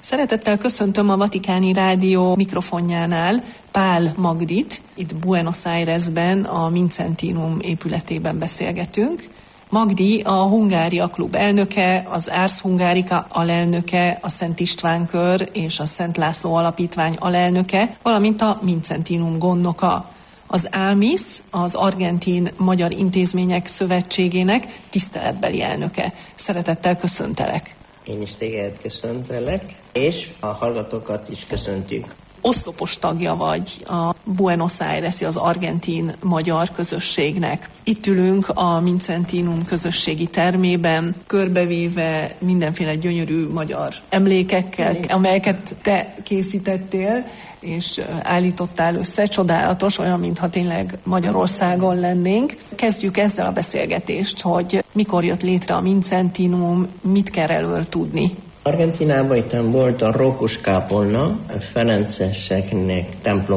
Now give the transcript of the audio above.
Szeretettel köszöntöm a Vatikáni Rádió mikrofonjánál Pál Magdit, itt Buenos Airesben, a Mincentinum épületében beszélgetünk. Magdi a Hungária Klub elnöke, az Ars Hungarica alelnöke, a Szent István Kör és a Szent László Alapítvány alelnöke, valamint a Mincentinum gondnoka. Az AMIS, az Argentin Magyar Intézmények Szövetségének tiszteletbeli elnöke. Szeretettel köszöntelek. Én is téged köszöntelek, és a hallgatókat is köszöntjük. Oszlopos tagja vagy a Buenos Aires-i, az argentin magyar közösségnek. Itt ülünk a Mincentinum közösségi termében, körbevéve mindenféle gyönyörű magyar emlékekkel, amelyeket te készítettél, és állítottál össze. Csodálatos, olyan, mintha tényleg Magyarországon lennénk. Kezdjük ezzel a beszélgetést, hogy mikor jött létre a Mincentinum, mit kell erről tudni? Argentinában itt volt a rókus kápolna, a ferenceseknek templom